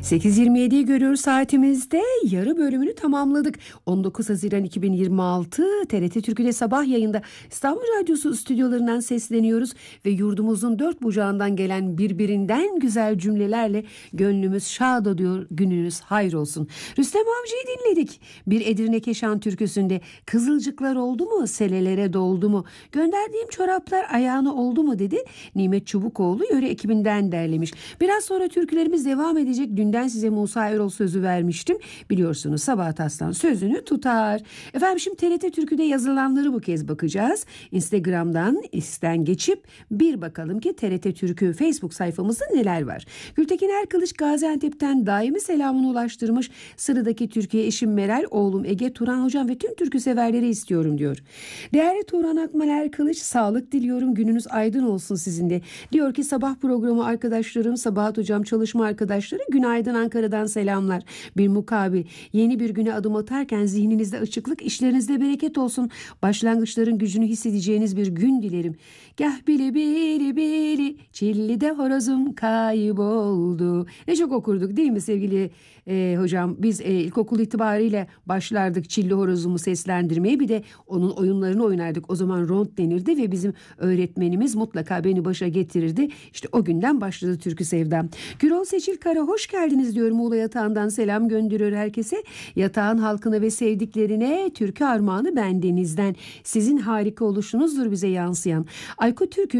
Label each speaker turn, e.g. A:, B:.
A: 8.27'yi görüyoruz saatimizde. Yarı bölümünü tamamladık. 19 Haziran 2026 TRT Türkü'de sabah yayında İstanbul Radyosu stüdyolarından sesleniyoruz ve yurdumuzun dört bucağından gelen birbirinden güzel cümlelerle gönlümüz şad oluyor, gününüz hayır olsun. Rüstem Avcı'yı dinledik. Bir Edirne Keşan türküsünde kızılcıklar oldu mu, selelere doldu mu, gönderdiğim çoraplar ayağına oldu mu dedi. Nimet Çubukoğlu yöre ekibinden derlemiş. Biraz sonra türkülerimiz devam edecek. Dünden size Musa Erol sözü vermiştim. Biliyorsunuz Sabahat Aslan sözünü tutar. Efendim şimdi TRT Türkü'de yazılanları bu kez bakacağız. Instagram'dan isten geçip bir bakalım ki TRT Türkü Facebook sayfamızda neler var. Gültekin Erkılıç Gaziantep'ten daimi selamını ulaştırmış. Sıradaki Türkiye eşim Meral, oğlum Ege, Turan hocam ve tüm türkü severleri istiyorum diyor. Değerli Turan Akmal Erkılıç, sağlık diliyorum, gününüz aydın olsun sizin de. Diyor ki sabah programı arkadaşlarım, Sabahat hocam, çalışma arkadaşları günaydın, Ankara'dan selamlar. Bir mukabil yeni bir güne adım atarken zihninizde açıklık, işlerinizde bereket olsun. Başlangıçların gücünü hissedeceğiniz bir gün dilerim. Gah bili bili bili çillide horozum kayboldu. Ne çok okurduk değil mi sevgili hocam? Biz ilkokul itibariyle başlardık çilli horozumu seslendirmeye. Bir de onun oyunlarını oynardık. O zaman rond denirdi ve bizim öğretmenimiz mutlaka beni başa getirirdi. İşte o günden başladı türkü sevdam. Gürol Seçil Kara, hoş geldiniz diyorum. Muğla Yatağı'ndan selam gönderiyor herkese. Yatağın halkına ve sevdiklerine türkü armağanı bendenizden. Sizin harika oluşunuzdur bize yansıyan. Aykut Türkü